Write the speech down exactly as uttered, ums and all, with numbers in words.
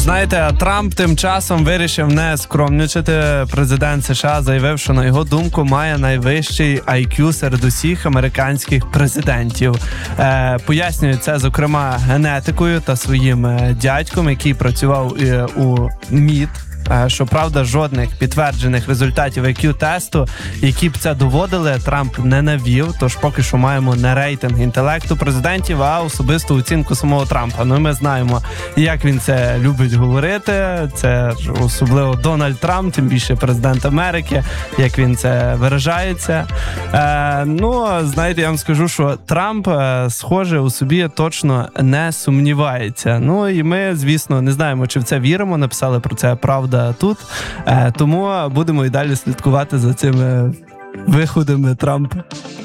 Знаєте, Трамп тим часом вирішив не скромничати. Президент США заявив, що на його думку має найвищий ай к'ю серед усіх американських президентів. Е, пояснює це, зокрема, генетикою та своїм е, дядьком, який працював е, у МІД. Щоправда, жодних підтверджених результатів ай к'ю-тесту, які б це доводили, Трамп не навів, тож поки що маємо не рейтинг інтелекту президентів, а особисту оцінку самого Трампа. Ну, ми знаємо, як він це любить говорити, це особливо Дональд Трамп, тим більше президент Америки, як він це виражається. Е, ну, знаєте, я вам скажу, що Трамп, е, схоже, у собі точно не сумнівається. Ну, і ми, звісно, не знаємо, чи в це віримо, написали про це «Правда» тут, тому будемо і далі слідкувати за цими виходами Трампа.